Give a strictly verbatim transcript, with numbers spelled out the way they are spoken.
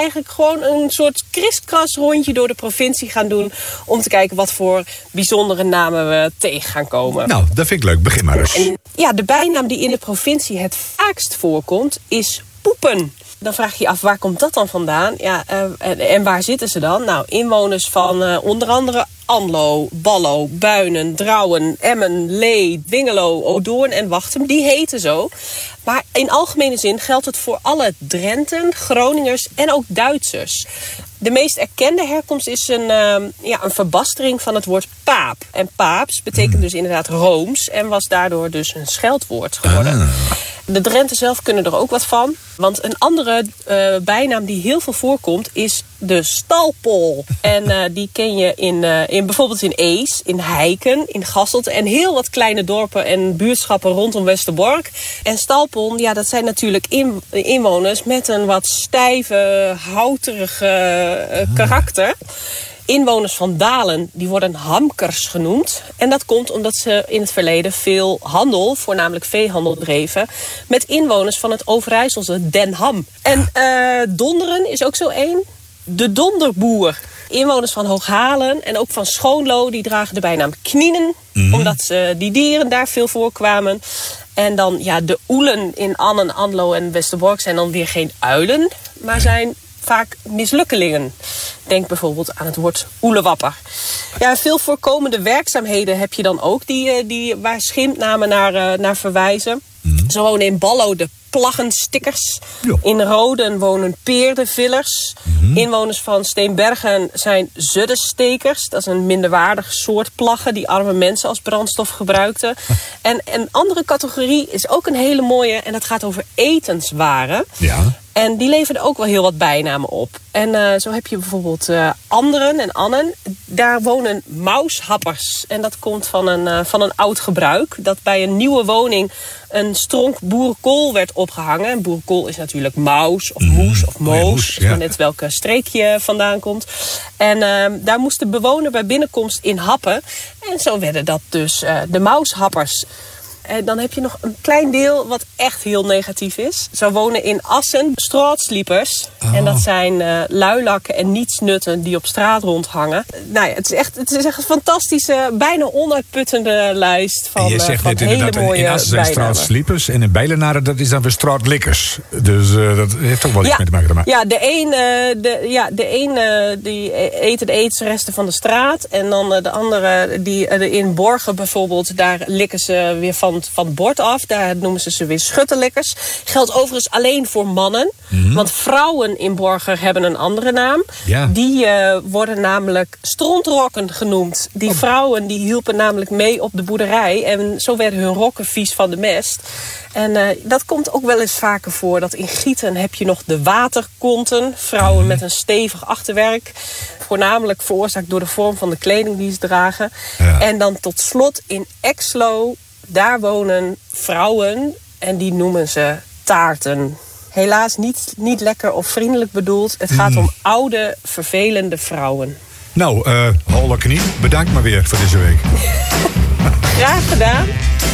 eigenlijk gewoon een soort kriskras rondje door de provincie gaan doen om te kijken wat voor bijzondere namen we tegen gaan komen. Nou, dat vind ik leuk. Begin maar eens. En, ja, de bijnaam die in de provincie het vaakst voorkomt is Poepen. Dan vraag je je af, waar komt dat dan vandaan? Ja, uh, en, en waar zitten ze dan? Nou, inwoners van uh, onder andere Anlo, Ballo, Buinen, Drouwen, Emmen, Lee, Dwingelo, Odoorn en Wachtem, die heten zo. Maar in algemene zin geldt het voor alle Drenten, Groningers en ook Duitsers. De meest erkende herkomst is een, uh, ja, een verbastering van het woord paap. En paaps betekent dus inderdaad rooms en was daardoor dus een scheldwoord geworden. Ah. De Drenten zelf kunnen er ook wat van. Want een andere uh, bijnaam die heel veel voorkomt is de stalpol. En uh, die ken je in, uh, in bijvoorbeeld in Ees, in Heiken, in Gasselt en heel wat kleine dorpen en buurtschappen rondom Westerbork. En stalpol, ja, dat zijn natuurlijk in, inwoners met een wat stijve, houterige uh, karakter. Inwoners van Dalen, die worden hamkers genoemd. En dat komt omdat ze in het verleden veel handel, voornamelijk veehandel, dreven met inwoners van het Overijsselse Den Ham. En uh, Donderen is ook zo één. De donderboer. Inwoners van Hooghalen en ook van Schoonlo, die dragen de bijnaam Knienen, mm-hmm. omdat ze, die dieren daar veel voorkwamen. En dan ja, de oelen in Annen, Anlo en Westerbork zijn dan weer geen uilen, maar zijn vaak mislukkelingen. Denk bijvoorbeeld aan het woord oelewapper. Ja, veel voorkomende werkzaamheden heb je dan ook, die, die, waar schimpnamen naar, naar verwijzen. Mm. Zo wonen in Ballo de plaggenstikkers. Jo. In Roden wonen peerdenvillers. Mm. Inwoners van Steenbergen zijn zuddenstekers. Dat is een minderwaardig soort plaggen die arme mensen als brandstof gebruikten. En een andere categorie is ook een hele mooie en dat gaat over etenswaren. Ja. En die leveren ook wel heel wat bijnamen op. En uh, zo heb je bijvoorbeeld uh, Anderen en Annen. Daar wonen maushappers. En dat komt van een, uh, van een oud gebruik. Dat bij een nieuwe woning een stronk boerenkool werd opgehangen. En boerenkool is natuurlijk maus of moes of moos. moes, ja. Dus net welke streek je vandaan komt. En uh, daar moest de bewoner bij binnenkomst in happen. En zo werden dat dus uh, de maushappers. En dan heb je nog een klein deel wat echt heel negatief is. Zo wonen in Assen straatsliepers. Oh. En dat zijn uh, luilakken en nietsnutten die op straat rondhangen. Nou ja, het is echt, het is echt een fantastische, bijna onuitputtende lijst van, je zegt uh, van net hele inderdaad, mooie in Assen zijn straatsliepers en in Bijlenaren dat is dan weer straatlikkers. Dus uh, dat heeft ook wel iets ja, mee te maken. Maar. Ja, de een, uh, de, ja, de een uh, die eten de etensresten van de straat. En dan uh, de andere, die uh, in Borgen bijvoorbeeld, daar likken ze weer van van het bord af. Daar noemen ze ze weer schuttenlikkers. Geldt overigens alleen voor mannen. Mm-hmm. Want vrouwen in Borger hebben een andere naam. Ja. Die uh, worden namelijk strontrokken genoemd. Die oh. vrouwen die hielpen namelijk mee op de boerderij. En zo werden hun rokken vies van de mest. En uh, dat komt ook wel eens vaker voor. Dat in Gieten heb je nog de waterkonten. Vrouwen mm-hmm. met een stevig achterwerk. Voornamelijk veroorzaakt door de vorm van de kleding die ze dragen. Ja. En dan tot slot in Exlo. Daar wonen vrouwen en die noemen ze taarten. Helaas niet, niet lekker of vriendelijk bedoeld. Het gaat mm. om oude, vervelende vrouwen. Nou, uh, Holle Knie, bedankt maar weer voor deze week. Graag gedaan.